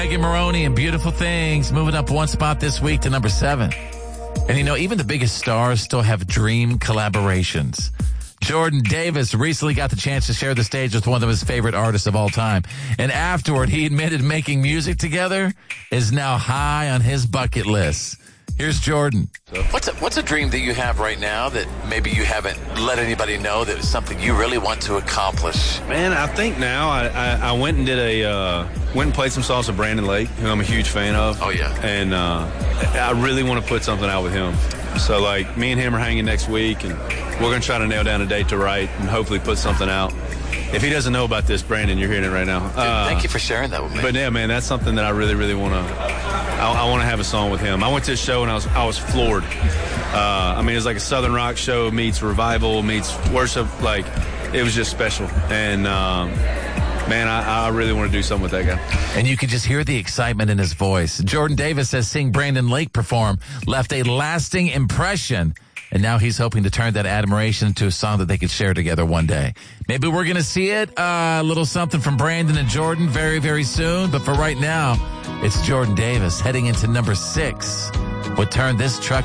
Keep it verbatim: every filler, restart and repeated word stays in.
Megan Maroney and Beautiful Things moving up one spot this week to number seven. And you know, even the biggest stars still have dream collaborations. Jordan Davis recently got the chance to share the stage with one of his favorite artists of all time. And afterward, he admitted making music together is now high on his bucket list. Here's Jordan. What's a, what's a dream that you have right now that maybe you haven't let anybody know that is something you really want to accomplish? Man, I think now I, I, I went and did a uh, went and played some songs with Brandon Lake, who I'm a huge fan of. Oh, yeah. And uh, I really want to put something out with him. So, like, me and him are hanging next week, and we're going to try to nail down a date to write and hopefully put something out. If he doesn't know about this, Brandon, you're hearing it right now. Dude, uh, thank you for sharing that with me. But, yeah, man, that's something that I really, really want to I, I want to have a song with him. I went to his show, and I was I was floored. Uh, I mean, it was like a Southern rock show meets revival, meets worship. Like, it was just special. And, um, man, I, I really want to do something with that guy. And you could just hear the excitement in his voice. Jordan Davis says seeing Brandon Lake perform left a lasting impression. And now he's hoping to turn that admiration into a song that they could share together one day. Maybe we're going to see it. Uh, a little something from Brandon and Jordan very, very soon. But for right now, it's Jordan Davis heading into number six. What turned this truck